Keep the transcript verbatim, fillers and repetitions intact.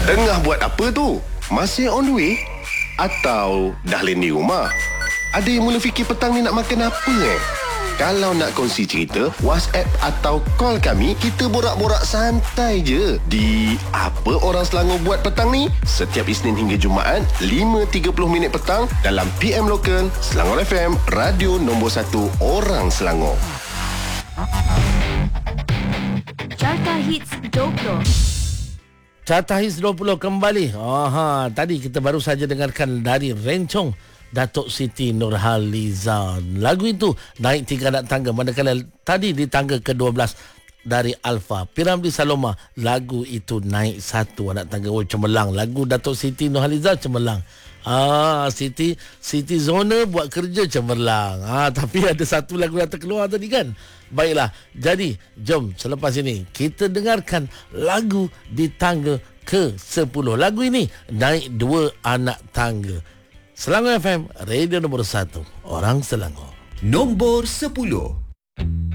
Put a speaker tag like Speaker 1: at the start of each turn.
Speaker 1: Tengah buat apa tu? Masih on the way? Atau dah landing rumah? Ada yang mula fikir petang ni nak makan apa eh? Kalau nak kongsi cerita, WhatsApp atau call kami, kita borak-borak santai je. Di Apa Orang Selangor Buat Petang ni, setiap Isnin hingga Jumaat, lima tiga puluh minit petang dalam P M Local, Selangor F M, radio nombor satu orang Selangor.
Speaker 2: Carta Hits dua puluh.
Speaker 3: Carta Hits dua puluh kembali. Aha, tadi kita baru saja dengarkan dari Rencong, Datuk Siti Nurhaliza. Lagu itu naik tiga anak tangga, manakala tadi di tangga ke dua belas dari Alfa. Piramli Saloma, lagu itu naik satu anak tangga. Oh, cemerlang. Lagu Datuk Siti Nurhaliza cemerlang. Ah, Siti Siti Zona buat kerja cemerlang. Ah, tapi ada satu lagu yang terkeluar tadi kan. Baiklah, jadi jom selepas ini kita dengarkan lagu di tangga ke sepuluh. Lagu ini naik dua anak tangga. Selangor F M, radio nombor satu orang Selangor.
Speaker 4: Nombor sepuluh.